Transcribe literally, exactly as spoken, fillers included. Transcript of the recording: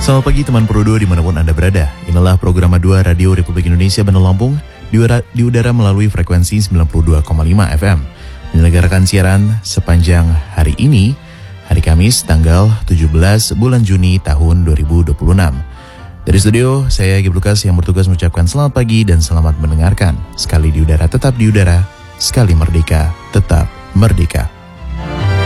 Selamat pagi teman Pro dua dimanapun Anda berada. Inilah program dua Radio Republik Indonesia Bandar Lampung di udara, di udara melalui frekuensi sembilan puluh dua koma lima F M. Menyelenggarakan siaran sepanjang hari ini, hari Kamis tanggal tujuh belas bulan Juni tahun dua ribu dua puluh enam. Dari studio, saya Egy Lukas yang bertugas mengucapkan selamat pagi dan selamat mendengarkan. Sekali di udara tetap di udara, sekali merdeka tetap merdeka.